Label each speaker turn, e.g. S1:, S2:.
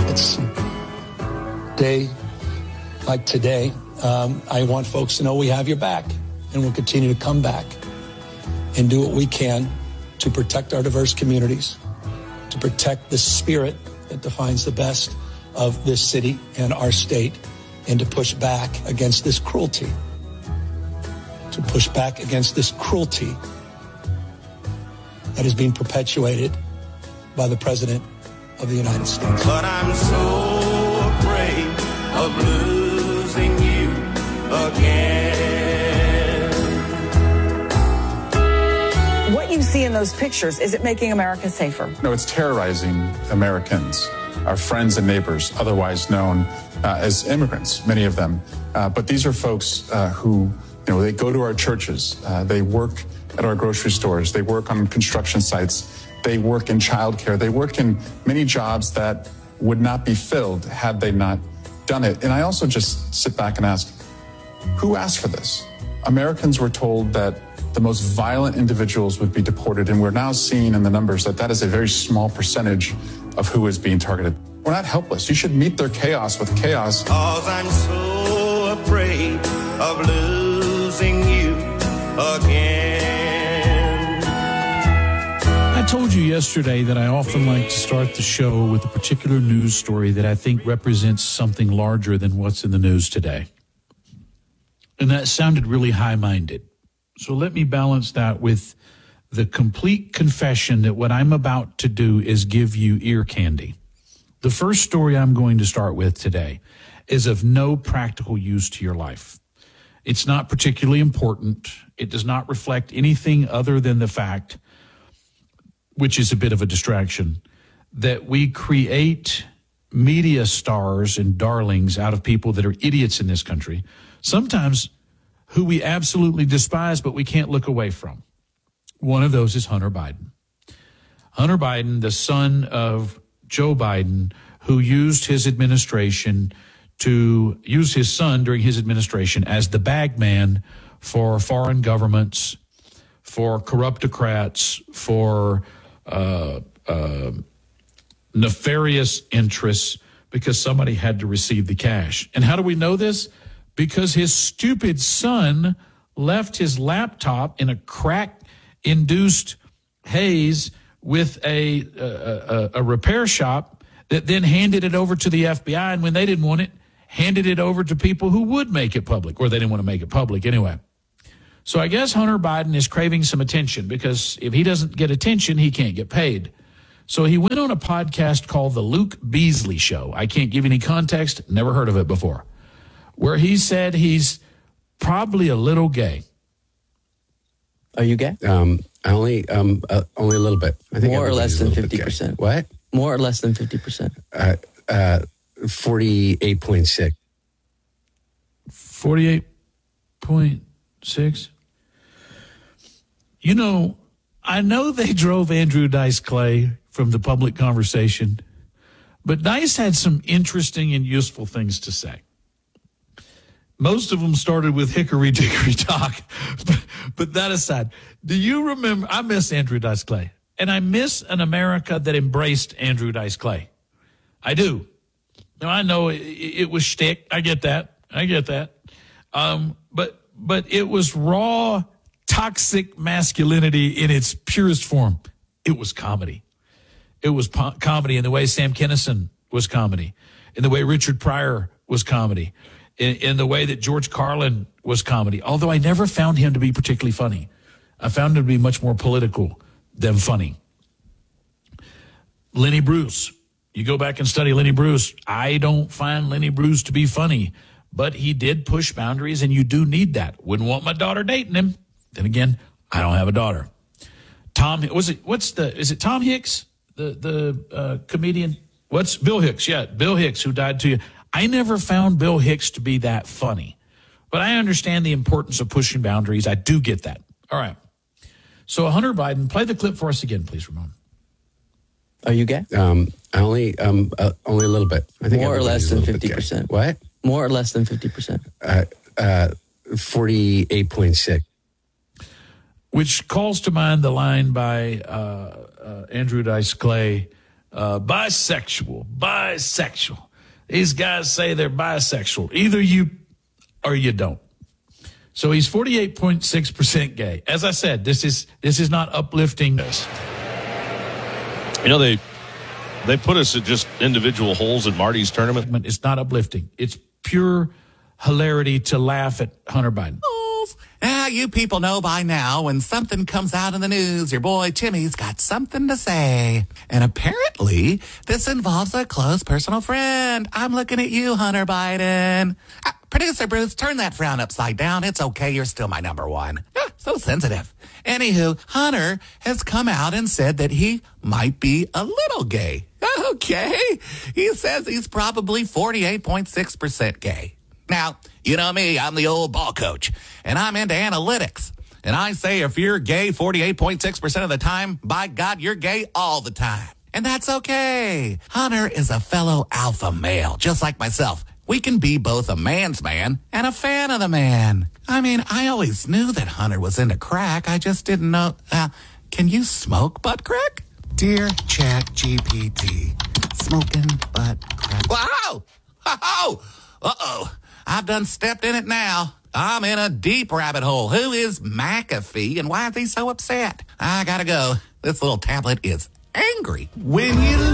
S1: It's a day like today. I want folks to know we have your back, and we'll continue to come back and do what we can to protect our diverse communities, to protect the spirit that defines the best of this city and our state, and to push back against this cruelty. To push back against this cruelty that is being perpetuated by the President of the United States.
S2: But I'm so afraid of losing you again.
S3: What you see in those pictures, is it making America safer?
S4: No, it's terrorizing Americans, our friends and neighbors, otherwise known as immigrants, many of them. But these are folks who, they go to our churches, they work at our grocery stores, they work on construction sites, they work in childcare, they work in many jobs that would not be filled had they not done it. And I also just sit back and ask, who asked for this? Americans were told that the most violent individuals would be deported, and we're now seeing in the numbers that that is a very small percentage of who is being targeted. We're not helpless. You should meet their chaos with chaos.
S2: 'Cause I'm so afraid of losing you again.
S5: I told you yesterday that I often like to start the show with a particular news story that I think represents something larger than what's in the news today. And that sounded really high-minded. So let me balance that with the complete confession that what I'm about to do is give you ear candy. The first story I'm going to start with today is of no practical use to your life. It's not particularly important. It does not reflect anything other than the fact, which is a bit of a distraction, that we create media stars and darlings out of people that are idiots in this country, sometimes who we absolutely despise but we can't look away from. One of those is Hunter Biden. Hunter Biden, the son of Joe Biden, who used his son during his administration as the bag man for foreign governments, for corruptocrats, for nefarious interests, because somebody had to receive the cash. And how do we know this? Because his stupid son left his laptop in a crack-induced haze with a repair shop that then handed it over to the FBI, and when they didn't want it, handed it over to people who would make it public, or they didn't want to make it public anyway. So I guess Hunter Biden is craving some attention, because if he doesn't get attention, he can't get paid. So he went on a podcast called The Luke Beasley Show. I can't give any context, never heard of it before, where he said he's probably a little gay.
S6: Are you gay?
S7: Only a little bit. I think
S6: more or less than
S7: 50%. What?
S6: More or less than 50%.
S7: 48.6.
S5: 48.6. I know they drove Andrew Dice Clay from the public conversation, but Dice had some interesting and useful things to say. Most of them started with hickory dickory dock, but that aside, do you remember? I miss Andrew Dice Clay, and I miss an America that embraced Andrew Dice Clay. I do. Now, I know it was shtick. I get that. But it was raw, toxic masculinity in its purest form. It was comedy. It was comedy in the way Sam Kinison was comedy, in the way Richard Pryor was comedy, in the way that George Carlin was comedy, although I never found him to be particularly funny. I found him to be much more political than funny. Lenny Bruce. You go back and study Lenny Bruce. I don't find Lenny Bruce to be funny, but he did push boundaries, and you do need that. Wouldn't want my daughter dating him. Then again, I don't have a daughter. Is it Tom Hicks, the comedian? Bill Hicks? Yeah, Bill Hicks, who died 2 years. I never found Bill Hicks to be that funny, but I understand the importance of pushing boundaries. I do get that. All right. So Hunter Biden, play the clip for us again, please, Ramon.
S6: Are you gay?
S7: Only a little bit. I think
S6: more or less than 50%.
S7: What?
S6: More or less than 50%.
S7: 48.6.
S5: Which calls to mind the line by Andrew Dice Clay bisexual. These guys say they're bisexual. Either you or you don't. So he's 48.6% gay. As I said, this is not uplifting.
S8: You know, they put us at just individual holes in Marty's tournament.
S5: It's not uplifting. It's pure hilarity to laugh at Hunter Biden.
S9: You people know by now when something comes out in the news, your boy Timmy's got something to say. And apparently, this involves a close personal friend. I'm looking at you, Hunter Biden. Producer Bruce, turn that frown upside down. It's okay. You're still my number one. So sensitive. Anywho, Hunter has come out and said that he might be a little gay. Okay. He says he's probably 48.6% gay. Now, you know me, I'm the old ball coach, and I'm into analytics. And I say if you're gay 48.6% of the time, by God, you're gay all the time. And that's okay. Hunter is a fellow alpha male, just like myself. We can be both a man's man and a fan of the man. I mean, I always knew that Hunter was into crack. I just didn't know. Can you smoke butt crack? Dear ChatGPT, smoking butt crack. Wow! Oh! Uh-oh. I've done stepped in it now. I'm in a deep rabbit hole. Who is McAfee and why is he so upset? I gotta go. This little tablet is angry. When you